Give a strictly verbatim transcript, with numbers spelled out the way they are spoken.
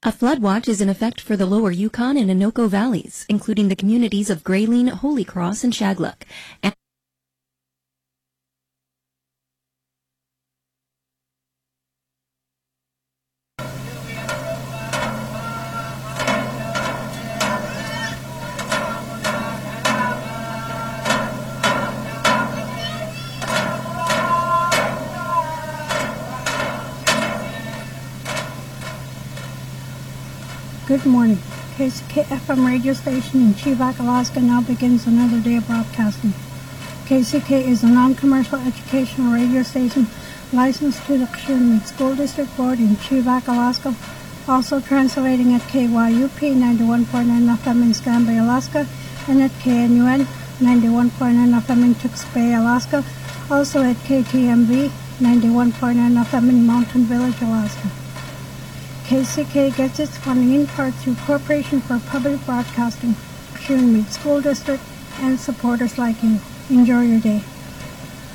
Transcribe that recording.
A flood watch is in effect for the lower Yukon and Anoka valleys, including the communities of Grayling, Holy Cross, and Shagluk. And Good morning. K C K F M radio station in Chevak, Alaska now begins another day of broadcasting. K C K is a non-commercial educational radio station licensed to the Kshirmeet School District Board in Chevak, Alaska, also translating at K Y U P ninety-one point nine F M in Scanby, Alaska, and at K N U N ninety-one point nine F M in Tewksbury, Alaska, also at K T M V ninety-one point nine F M in Mountain Village, Alaska. K C K gets its funding in part through Corporation for Public Broadcasting, Kshirmeet School District, and supporters like you. Enjoy your day.